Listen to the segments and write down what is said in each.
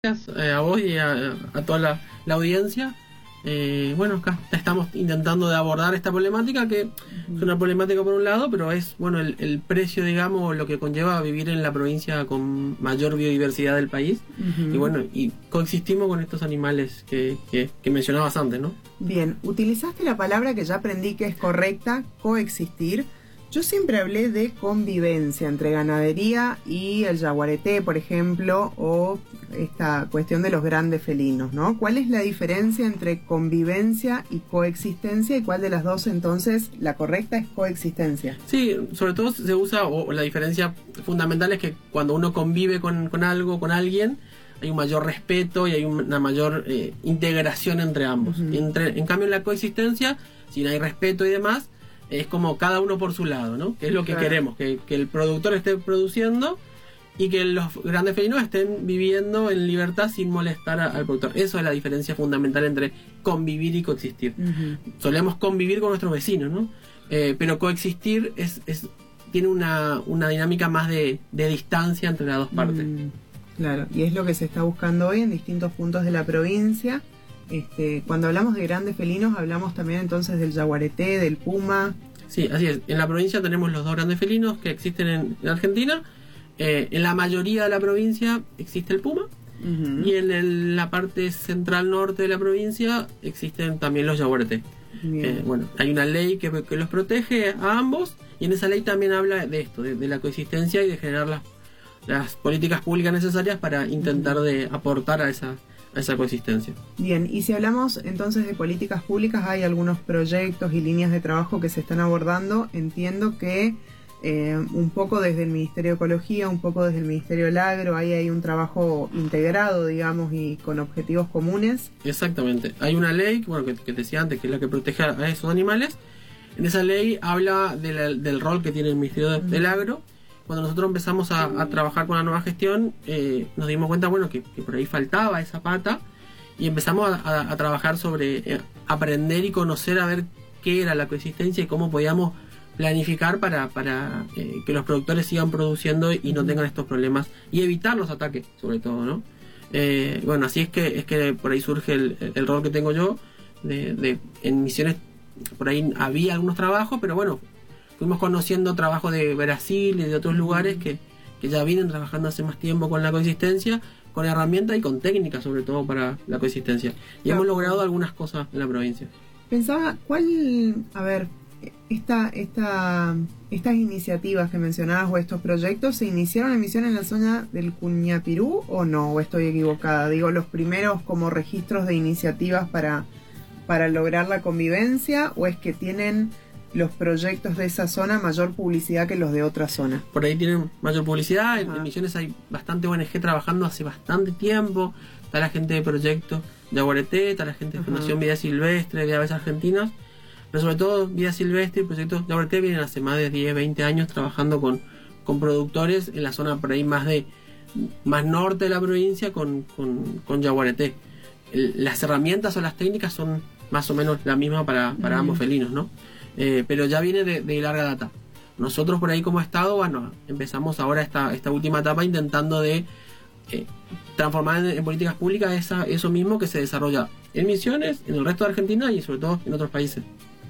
A vos y a toda la audiencia. Bueno, acá estamos intentando de abordar esta problemática, que es una problemática por un lado, pero es bueno el precio, digamos, lo que conlleva vivir en la provincia con mayor biodiversidad del país. Y bueno, y coexistimos con estos animales que mencionabas antes, ¿no? Bien, utilizaste la palabra que ya aprendí que es correcta, coexistir. Yo siempre hablé de convivencia entre ganadería y el yaguareté, por ejemplo, o esta cuestión de los grandes felinos, ¿no? ¿Cuál es la diferencia entre convivencia y coexistencia, y cuál de las dos entonces la correcta es coexistencia? Sí, sobre todo se usa, o la diferencia fundamental es que cuando uno convive con algo, con alguien, hay un mayor respeto y hay una mayor integración entre ambos. En cambio, en la coexistencia, si no hay respeto y demás, es como cada uno por su lado, ¿no? Que es lo que queremos, que el productor esté produciendo y que los grandes felinos estén viviendo en libertad sin molestar al productor. Eso es la diferencia fundamental entre convivir y coexistir. Solemos convivir con nuestros vecinos, ¿no? Pero coexistir tiene una dinámica más de distancia entre las dos partes. Claro, y es lo que se está buscando hoy en distintos puntos de la provincia. Cuando hablamos de grandes felinos, hablamos también entonces del yaguareté, del puma. Sí, así es. En la provincia tenemos los dos grandes felinos que existen en Argentina. En la mayoría de la provincia existe el puma. Y en la parte central norte de la provincia existen también los yaguareté. Bueno, hay una ley que los protege a ambos, y en esa ley también habla de esto, de la coexistencia y de generar las políticas públicas necesarias para intentar de aportar a esa coexistencia. Bien, y si hablamos entonces de políticas públicas, hay algunos proyectos y líneas de trabajo que se están abordando. Entiendo que un poco desde el Ministerio de Ecología, un poco desde el Ministerio del Agro, ahí hay un trabajo integrado, digamos, y con objetivos comunes. Exactamente. Hay una ley, bueno, que te decía antes, que es la que protege a esos animales. En esa ley habla del rol que tiene el Ministerio del Agro. Cuando nosotros empezamos a trabajar con la nueva gestión, nos dimos cuenta, bueno, que por ahí faltaba esa pata, y empezamos a trabajar sobre aprender y conocer a ver qué era la coexistencia y cómo podíamos planificar para que los productores sigan produciendo y no tengan estos problemas, y evitar los ataques, sobre todo, ¿no? Bueno, así es que por ahí surge el rol que tengo yo. En Misiones, por ahí había algunos trabajos, pero bueno, fuimos conociendo trabajo de Brasil y de otros lugares que ya vienen trabajando hace más tiempo con la coexistencia, con herramientas y con técnicas, sobre todo para la coexistencia. Y hemos logrado algunas cosas en la provincia. Pensaba, estas iniciativas que mencionabas o estos proyectos, ¿se iniciaron en Misiones en la zona del Cuñapirú o no? ¿O estoy equivocada? Digo, los primeros como registros de iniciativas para lograr la convivencia, ¿o es que tienen los proyectos de esa zona mayor publicidad que los de otra zona? Por ahí tienen mayor publicidad. En Misiones hay bastante ONG trabajando hace bastante tiempo. Está la gente de Proyecto Yaguareté, está la gente de Fundación Vida Silvestre, de Aves Argentinas, pero sobre todo Vida Silvestre y Proyecto Yaguareté vienen hace más de 10, 20 años trabajando con productores en la zona por ahí más norte de la provincia con yaguareté. Las herramientas o las técnicas son más o menos la misma para ambos felinos, ¿no? Pero ya viene de larga data. Nosotros por ahí como Estado, bueno, empezamos ahora esta última etapa intentando de transformar en políticas públicas eso mismo que se desarrolla en Misiones, en el resto de Argentina y sobre todo en otros países.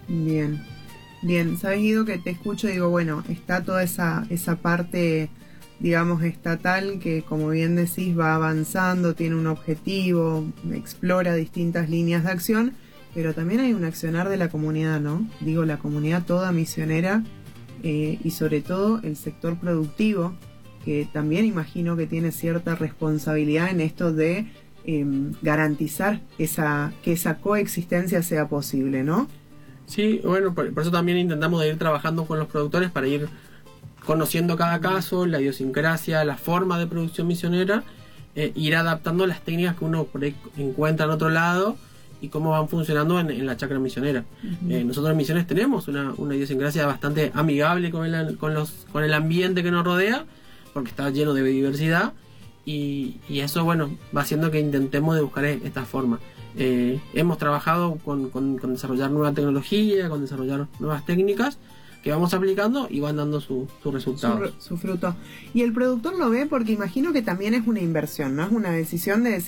Bien, sabes, Guido, que te escucho y digo, bueno, está toda esa parte, digamos, estatal, que como bien decís va avanzando, tiene un objetivo, explora distintas líneas de acción, pero también hay un accionar de la comunidad, ¿no? Digo, la comunidad toda misionera, y sobre todo el sector productivo, que también imagino que tiene cierta responsabilidad en esto de garantizar que esa coexistencia sea posible, ¿no? Sí, bueno, por eso también intentamos de ir trabajando con los productores para ir conociendo cada caso, la idiosincrasia, la forma de producción misionera, ir adaptando las técnicas que uno por ahí encuentra en otro lado y cómo van funcionando en la chacra misionera. Nosotros en Misiones tenemos una idiosincrasia bastante amigable con el ambiente que nos rodea, porque está lleno de biodiversidad, y eso, bueno, va haciendo que intentemos de buscar esta forma. Hemos trabajado con desarrollar nueva tecnología, con desarrollar nuevas técnicas que vamos aplicando y van dando su resultado. Su fruto. Y el productor lo ve porque imagino que también es una inversión, ¿no? Es una decisión de decir,